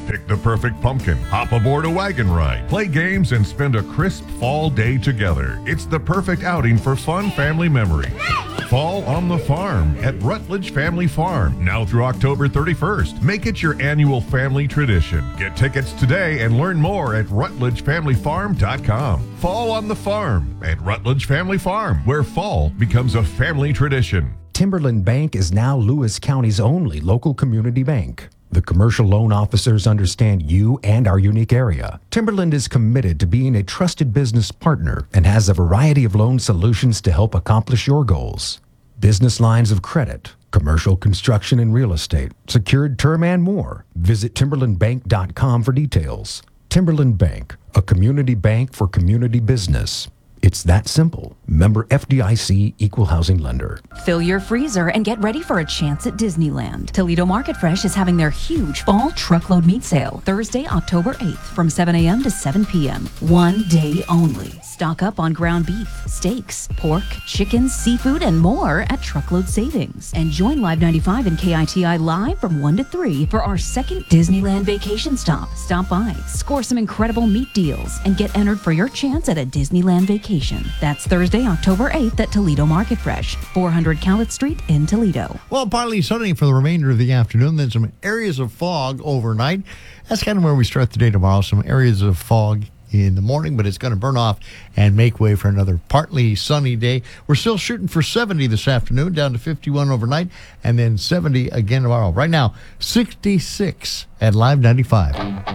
Pick the perfect pumpkin, hop aboard a wagon ride, play games, and spend a crisp fall day together. It's the perfect outing for fun family memories. Fall on the Farm at Rutledge Family Farm, now through October 31st. Make it your annual family tradition. Get tickets today and learn more at rutledgefamilyfarm.com. Fall on the Farm at Rutledge Family Farm, where fall becomes a family tradition. Timberland Bank is now Lewis County's only local community bank. The commercial loan officers understand you and our unique area. Timberland is committed to being a trusted business partner and has a variety of loan solutions to help accomplish your goals. Business lines of credit, commercial construction and real estate, secured term, and more. Visit timberlandbank.com for details. Timberland Bank, a community bank for community business. It's that simple. Member FDIC, Equal Housing Lender. Fill your freezer and get ready for a chance at Disneyland. Toledo Market Fresh is having their huge fall truckload meat sale Thursday, October 8th from 7 a.m. to 7 p.m. One day only. Stock up on ground beef, steaks, pork, chicken, seafood, and more at Truckload Savings. And join Live 95 and KITI live from 1 to 3 for our second Disneyland vacation stop. Stop by, score some incredible meat deals, and get entered for your chance at a Disneyland vacation. That's Thursday, October 8th at Toledo Market Fresh, 400 Cowlett Street in Toledo. Well, partly sunny for the remainder of the afternoon, then some areas of fog overnight. That's kind of where we start the day tomorrow. Some areas of fog in the morning, but it's going to burn off and make way for another partly sunny day. We're still shooting for 70 this afternoon, down to 51 overnight, and then 70 again tomorrow. Right now, 66 at Live 95.